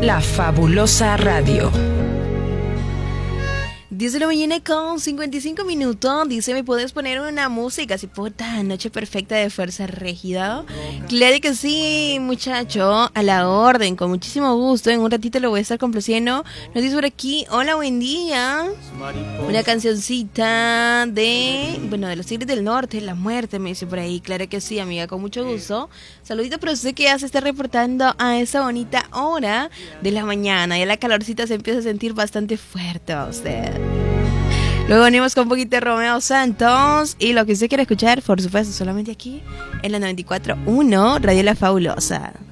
La Fabulosa Radio. 10 de la mañana con 55 minutos. Dice, ¿me puedes poner una música? Si puta, noche perfecta de Fuerza Régida. Claro que sí, muchacho. A la orden, con muchísimo gusto. En un ratito lo voy a estar complaciendo. Nos dice por aquí, hola, buen día. Una cancioncita de los Tigres del Norte, La Muerte, me dice por ahí. Claro que sí, amiga, con mucho gusto. Saludito, pero sé que ya se está reportando a esa bonita hora de la mañana. Ya la calorcita se empieza a sentir bastante fuerte a usted. Luego venimos con un poquito de Romeo Santos y lo que usted quiere escuchar, por supuesto, solamente aquí en la 94.1 Radio La Fabulosa.